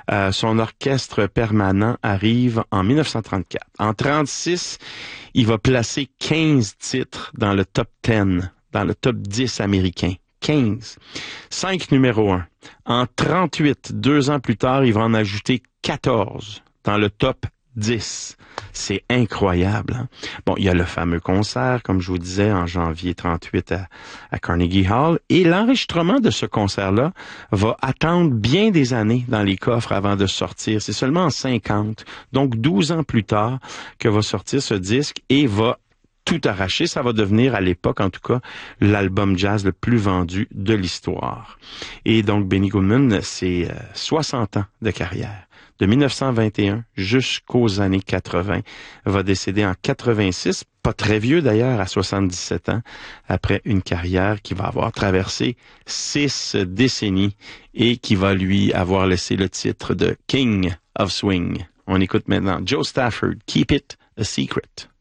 Son orchestre permanent arrive en 1934. En 1936, il va placer 15 titres dans le top 10, dans le top 10 américain. 15. 5 numéro 1. En 38, 2 ans plus tard, il va en ajouter 14 dans le top 10. C'est incroyable. Hein? Bon, il y a le fameux concert, comme je vous disais, en janvier 38 à Carnegie Hall. Et l'enregistrement de ce concert-là va attendre bien des années dans les coffres avant de sortir. C'est seulement en 50, donc 12 ans plus tard, que va sortir ce disque et va tout arracher. Ça va devenir, à l'époque en tout cas, l'album jazz le plus vendu de l'histoire. Et donc, Benny Goodman, c'est 60 ans de carrière. De 1921 jusqu'aux années 80, va décéder en 86, pas très vieux d'ailleurs, à 77 ans, après une carrière qui va avoir traversé 6 décennies et qui va lui avoir laissé le titre de King of Swing. On écoute maintenant Joe Stafford, Keep It a Secret.